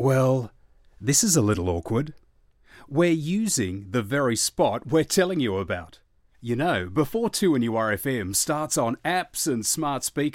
Well, this is a little awkward. We're using the very spot we're telling you about. You know, before 2NURFM starts on apps and smart speakers,